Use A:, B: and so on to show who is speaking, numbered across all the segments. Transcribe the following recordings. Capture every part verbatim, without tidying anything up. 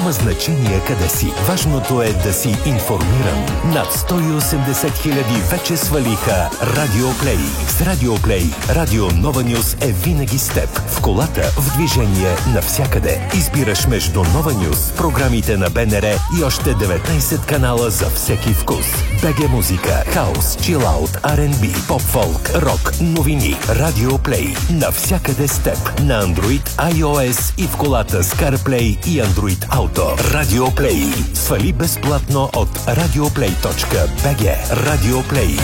A: Няма значение къде си. Важното е да си информиран. Над сто и осемдесет хиляди вече свалиха Радио Плей. С Радио Плей Радио Нова Нюз е винаги с теб. В колата, в движение, навсякъде. Избираш между Нова Нюз, програмите на БНР и още деветнайсет канала за всеки вкус. БГ музика, хаус, чилаут, Ар енд Би, поп-фолк, рок, новини. Радио Плей. Навсякъде с теб. На Android, iOS и в колата с CarPlay и Android Auto. Радио Плей. Свали безплатно от радиоплей точка би джи. Радио Плей.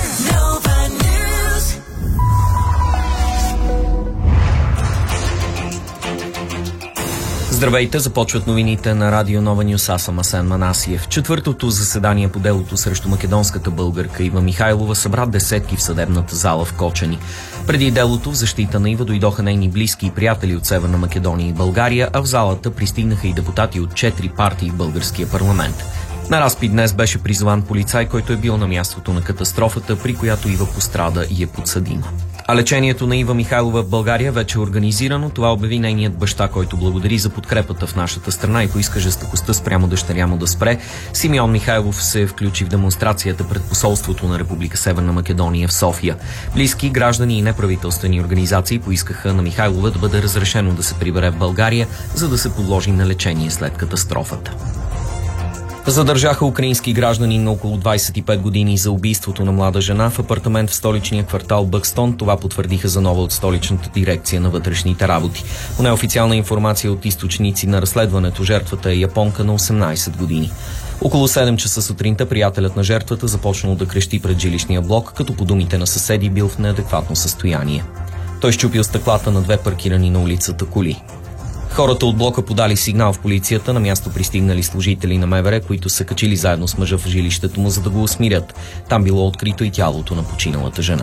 B: Здравейте, започват новините на Радио Нова Нюз. Аз съм Асен Манасиев. Четвъртото заседание по делото срещу македонската българка Ива Михайлова събра десетки в съдебната зала в Кочани. Преди делото в защита на Ива дойдоха нейни близки и приятели от Северна Македония и България, а в залата пристигнаха и депутати от четири партии в българския парламент. На разпит днес беше призван полицай, който е бил на мястото на катастрофата, при която Ива пострада и е подсъдима. А лечението на Ива Михайлова в България вече е организирано. Това обяви нейният баща, който благодари за подкрепата в нашата страна и поиска жестокостта спрямо дъщеря му да спре. Симеон Михайлов се включи в демонстрацията пред посолството на Република Северна Македония в София. Близки, граждани и неправителствени организации поискаха на Михайлова да бъде разрешено да се прибере в България, за да се подложи на лечение след катастрофата. Задържаха украински граждани на около двайсет и пет години за убийството на млада жена в апартамент в столичния квартал Бъкстон. Това потвърдиха за нова от столичната дирекция на вътрешните работи. По неофициална информация от източници на разследването, жертвата е японка на осемнайсет години. Около седем часа сутринта приятелят на жертвата започнал да крещи пред жилищния блок, като по думите на съседи бил в неадекватно състояние. Той счупил стъклата на две паркирани на улицата коли. Хората от блока подали сигнал в полицията, на място пристигнали служители на МВР, които са качили заедно с мъжа в жилището му, за да го усмирят. Там било открито и тялото на починалата жена.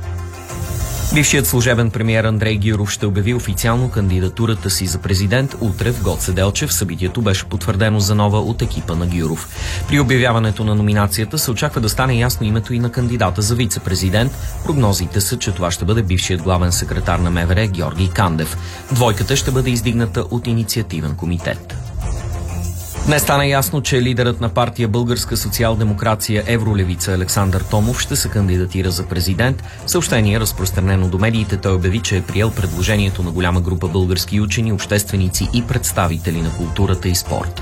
B: Бившият служебен премиер Андрей Гюров ще обяви официално кандидатурата си за президент утре в Гоце Делчев. Събитието беше потвърдено за нова от екипа на Гюров. При обявяването на номинацията се очаква да стане ясно името и на кандидата за вице-президент. Прогнозите са, че това ще бъде бившият главен секретар на МВР Георги Кандев. Двойката ще бъде издигната от инициативен комитет. Днес стана ясно, че лидерът на партия Българска социал-демокрация Евролевица Александър Томов ще се кандидатира за президент. В съобщение, разпространено до медиите, той обяви, че е приел предложението на голяма група български учени, общественици и представители на културата и спорта.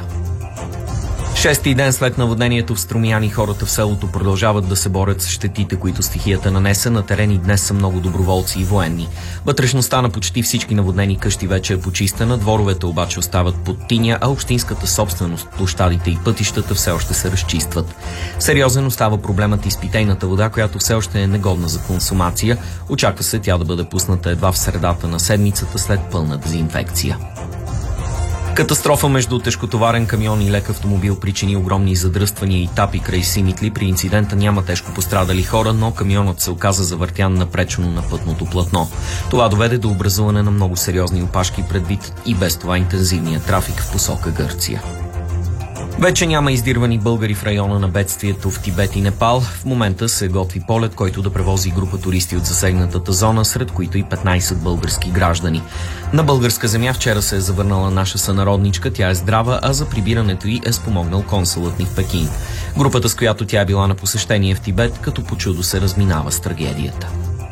B: Шести ден след наводнението в Струмяни, хората в селото продължават да се борят с щетите, които стихията нанесе. На терени днес са много доброволци и военни. Вътрешността на почти всички наводнени къщи вече е почистена, дворовете обаче остават под тиня, а общинската собственост, площадите и пътищата все още се разчистват. Сериозен остава проблемът и с питейната вода, която все още е негодна за консумация. Очаква се тя да бъде пусната едва в средата на седмицата след пълна дезинфекция. Катастрофа между тежкотоварен камион и лек автомобил причини огромни задръствания и тапи край Симитли. При инцидента няма тежко пострадали хора, но камионът се оказа завъртян напречно на пътното платно. Това доведе до образуване на много сериозни опашки предвид и без това интензивния трафик в посока Гърция. Вече няма издирвани българи в района на бедствието в Тибет и Непал. В момента се готви полет, който да превози група туристи от засегнатата зона, сред които и петнайсет български граждани. На българска земя вчера се е завърнала наша сънародничка, тя е здрава, а за прибирането й е спомогнал консулът ни в Пекин. Групата, с която тя е била на посещение в Тибет, като по чудо се разминава с трагедията.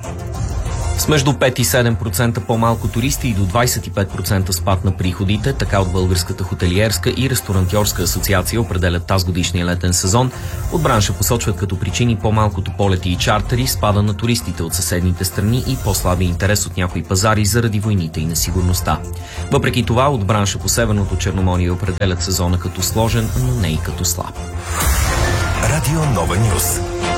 B: С между пет и седем процента по-малко туристи и до двайсет и пет процента спад на приходите, така от Българската хотелиерска и ресторантьорска асоциация определят тазгодишния летен сезон. От бранша посочват като причини по-малкото полети и чартери, спада на туристите от съседните страни и по-слаби интерес от някои пазари заради войните и несигурността. Въпреки това, от бранша по Северното Черноморие определят сезона като сложен, но не и като слаб.
A: Радио Нова Нюз.